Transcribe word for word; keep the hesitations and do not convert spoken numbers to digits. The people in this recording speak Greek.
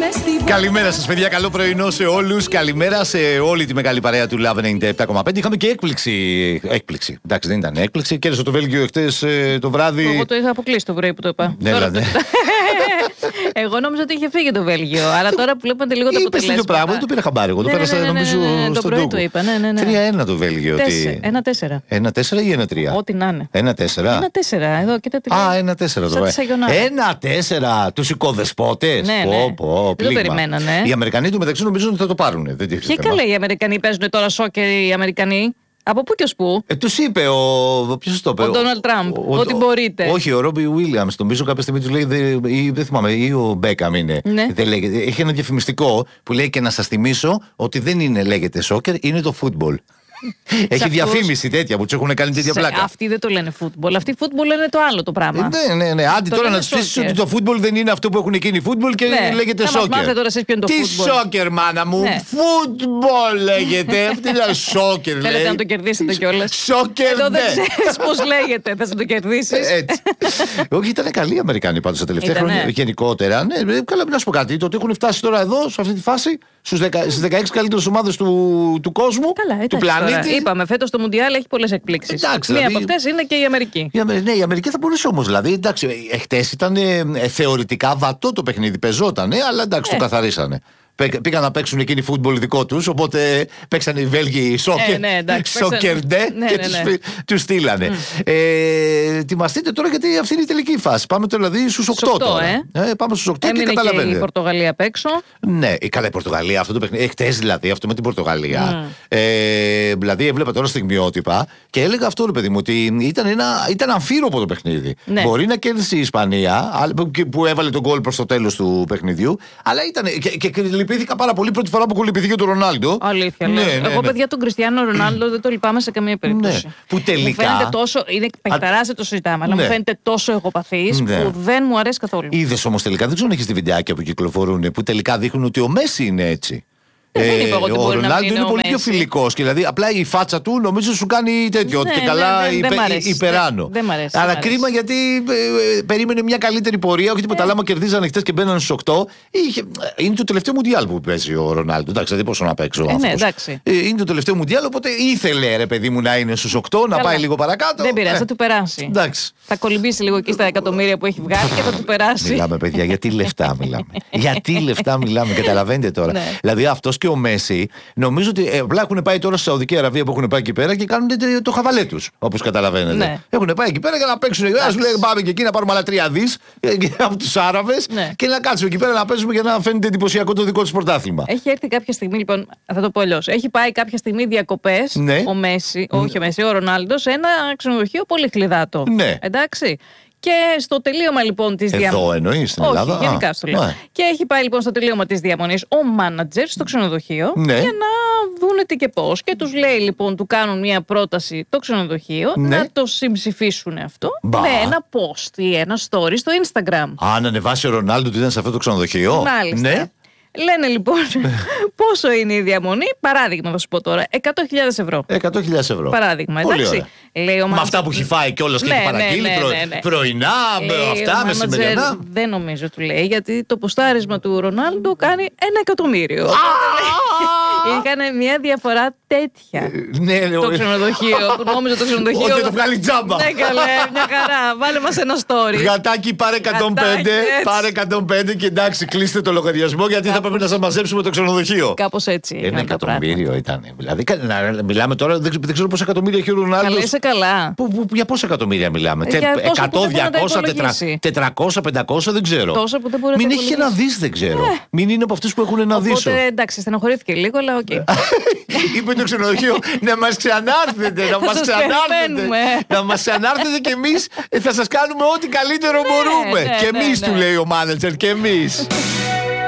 Καλημέρα σας, παιδιά. Καλό πρωινό σε όλους. Καλημέρα σε όλη τη μεγάλη παρέα του Love ενενήντα επτά κόμμα πέντε. Είχαμε και έκπληξη. Έκπληξη. Εντάξει, δεν ήταν έκπληξη. Κέρδισε το Βέλγιο εχθές το βράδυ. Εγώ το είχα αποκλείσει το πρωί που το είπα. Ναι, δηλαδή. Εγώ νόμιζα ότι είχε φύγει το Βέλγιο. Αλλά τώρα που βλέπετε λίγο τα αποτελέσματα. Είπε το πράγμα, δεν το πήρα χαμπάρι. Εγώ το πέρασα νομίζω στον τόπο. Το είπα. τρία ένα το Βέλγιο. ένα τέσσερα. ένα τέσσερα ή ένα τρία. Ό,τι να είναι. ένα τέσσερα. ένα τέσσερα. Εδώ, κοίτα τι. Α, ένα τέσσερα το ένα τέσσερα. Τους οικοδεσπότες. Ναι, ναι. Δεν το περιμένανε. Οι Αμερικανοί του μεταξύ νομίζουν ότι θα το πάρουν. Και καλά, οι Αμερικανοί παίζουν τώρα σόκερ οι Αμερικανοί. Από πού και ως πού. Ε, τους είπε ο. Ποιος το είπε. Ο Ντόναλντ Τραμπ. Ότι μπορείτε. Όχι, ο Ρόμπι Βίλιαμς. Νομίζω κάποια στιγμή του λέει. Δε, ή, δεν θυμάμαι, ή ο Μπέκαμ είναι. Ναι. Δεν λέγεται, έχει ένα διαφημιστικό που λέει και να σας θυμίσω ότι δεν είναι λέγεται σόκερ, είναι το φούτμπολ. Έχει αυτούς... διαφήμιση τέτοια που του έχουν κάνει τέτοια σε... πλάκα. Αυτοί δεν το λένε φούτμπολ. Αυτοί φούτμπολ λένε το άλλο το πράγμα. Ναι, ναι, ναι. Άντε τώρα να του πει ότι το φούτμπολ δεν είναι αυτό που έχουν εκείνοι φούτμπολ και ναι. λέγεται σόκερ. Τώρα εσείς ποιο είναι το τι φούτμπολ. σόκερ, μάνα μου. Ναι. Φούτμπολ λέγεται. Αυτή είναι σόκερ. Λέει. Θέλετε να το κερδίσετε κιόλας. Σόκερ, εδώ ναι. δεν ξέρεις πώς λέγεται. Θες να το κερδίσεις. Έτσι. Όχι, ήταν καλοί οι Αμερικάνοι πάντως τα τελευταία χρόνια γενικότερα. Ναι, καλά, να σου πω κάτι. Το ότι έχουν φτάσει τώρα εδώ, σε αυτή τη φάση, στις δεκαέξι καλύτερες ομάδες του κόσμου, του πλανήτη. Είπαμε φέτος το Μουντιάλ έχει πολλές εκπλήξεις. Μία δηλαδή, από αυτές είναι και η Αμερική. Η, ναι, η Αμερική θα μπορούσε όμως. Δηλαδή, εντάξει, εχθές ήταν ε, θεωρητικά βατό το παιχνίδι. Πεζότανε, αλλά εντάξει, ε. το καθαρίσανε. Πήγαν να παίξουν εκείνοι φούτμπολ δικό τους, οπότε παίξανε οι Βέλγοι σόκερ, ε, ναι, σόκερντε ναι, και ναι, ναι, ναι. τους στείλανε. Mm. Ε, ετοιμαστείτε τώρα γιατί αυτή είναι η τελική φάση. Πάμε δηλαδή στους οκτώ τώρα. Ε. Ε, πάμε στους οκτώ Έμεινε και καταλαβαίνετε. Και η Πορτογαλία απ' έξω. Ναι, καλά η Πορτογαλία, αυτό το παιχνίδι. Χτες δηλαδή, αυτό με την Πορτογαλία. Mm. Ε, δηλαδή έβλεπα τώρα στιγμιότυπα και έλεγα αυτό ρε παιδί μου, ότι ήταν, ένα, ήταν αμφίροπο το παιχνίδι. Ναι. Μπορεί να κέρδισε η Ισπανία, που έβαλε τον γκολ προς το τέλος του παιχνιδιού, αλλά ήταν. Και, και, λυπήθηκα πάρα πολύ πρώτη φορά που λυπήθηκε τον Ρονάλντο. Αλήθεια. Ναι, ναι, ναι. Εγώ, παιδιά, τον Κριστιάνο Ρονάλντο δεν το λυπάμαι σε καμία περίπτωση. Ναι. Που τελικά. Μου φαίνεται τόσο. Είναι παιχταράς, δεν το συζητάμε, αλλά ναι. μου φαίνεται τόσο εγωπαθής ναι. που δεν μου αρέσει καθόλου. Είδες όμως τελικά, δεν ξέρω αν έχεις τη βιντεάκια που κυκλοφορούν, που τελικά δείχνουν ότι ο Μέση είναι έτσι. Ε, δεν είπα εγώ ότι ο μπορεί Ρονάλντο να είναι, είναι πολύ πιο φιλικός. Δηλαδή, απλά η φάτσα του νομίζω σου κάνει τέτοιο. Ναι, και ναι, καλά ναι, υπε, δεν υπεράνω. Δεν μ' αρέσει. Αλλά δεν μ' κρίμα γιατί ε, ε, περίμενε μια καλύτερη πορεία. Όχι τίποτα, αλλά άμα κερδίζανε χτες και μπαίνανε στους οκτώ. Είχε, είναι το τελευταίο Μουντιάλ που παίζει ο Ρονάλντο. Εντάξει, δεν πόσο να παίξει ο ε, άνθρωπος. Ναι, ε, είναι το τελευταίο Μουντιάλ, οπότε ήθελε ρε παιδί μου να είναι στους οκτώ, να πάει λίγο παρακάτω. Δεν πειράζει, θα του περάσει. Θα κολυμπήσει λίγο εκεί στα εκατομμύρια που έχει βγάλει και θα του περάσει. Μιλάμε, παιδιά, γιατί λεφτά μιλάμε. Γιατί λεφτά μιλάμε, καταλαβαίνετε τώρα. Δηλαδή αυτό και ο Μέση. Νομίζω ότι ε, απλά έχουν πάει τώρα στη Σαουδική Αραβία που έχουν πάει εκεί πέρα και κάνουν το χαβαλέ τους, όπως καταλαβαίνετε. Ναι. Έχουν πάει εκεί πέρα για να παίξουν. Α σου λέει πάμε και εκεί να πάρουμε άλλα τρία δις από τους Άραβες ναι. και να κάτσουμε εκεί πέρα να παίζουμε για να φαίνεται εντυπωσιακό το δικό τους πρωτάθλημα. Έχει έρθει κάποια στιγμή, λοιπόν, θα το πω αλλιώς. Έχει πάει κάποια στιγμή διακοπές ναι. ο Μέση, mm. όχι ο Μέση, ο Ρονάλντο σε ένα ξενοδοχείο πολύ χλιδάτο. Ναι. Εντάξει. Και στο τελείωμα λοιπόν της διαμονής. Εδώ εννοείς στην Ελλάδα. Όχι, γενικά στο λέω. Ναι. Και έχει πάει λοιπόν στο τελείωμα της διαμονής ο μάνατζερ στο ξενοδοχείο ναι. για να δούνε τι και πώς. Και τους λέει λοιπόν, του κάνουν μια πρόταση το ξενοδοχείο ναι. να το συμψηφίσουν αυτό Μπα. με ένα post ή ένα story στο Instagram. Α, να ανεβάσει ο Ρονάλντο ότι ήταν σε αυτό το ξενοδοχείο. Μάλιστα. Ναι. Λένε λοιπόν πόσο είναι η διαμονή. Παράδειγμα, θα σου πω τώρα. εκατό χιλιάδες ευρώ. εκατό χιλιάδες ευρώ. Παράδειγμα. Εντάξει. Λέει ο με αυτά που έχει φάει κιόλας και ναι, έχει παραγγείλει. Ναι, ναι, ναι, ναι. Πρωινά, λέει, αυτά, μεσημεριανά. Δεν νομίζω, του λέει, γιατί το ποστάρισμα του Ρονάλντο κάνει ένα εκατομμύριο. Είχαν μια διαφορά τέτοια. Ναι, ναι, το ξενοδοχείο. Που νόμιζε το ξενοδοχείο. Ότι το βγάλει τζάμπα. Ναι, καλέ, μια χαρά. Βάλε μας ένα story. Γατάκι, πάρε εκατόν πέντε. Πάρε εκατόν πέντε και εντάξει, κλείστε το λογαριασμό γιατί θα πρέπει να σας μαζέψουμε το ξενοδοχείο. Κάπως έτσι. Ένα εκατομμύριο ήταν. Δηλαδή, μιλάμε τώρα, δεν ξέρω πόσα εκατομμύρια έχει ο Ρονάλντο. Καλά, είσαι καλά. Για πόσα εκατομμύρια μιλάμε. εκατό, διακόσια, τετρακόσια, πεντακόσια, δεν ξέρω. Τόσα που δεν μπορεί Μην έχει ένα δις, δεν ξέρω. Μην είναι από αυτούς που έχουν ένα δίσο. Εντάξει, στενοχωρήθηκε λίγο, αλλά οκ. Είπε το ξενοδοχείο να μας ξανάρθετε, να μας ξανάρθετε. Να μας ξανάρθετε και εμείς θα σας κάνουμε ό,τι καλύτερο μπορούμε. Και εμείς του λέει ο μάνατζερ, και εμείς.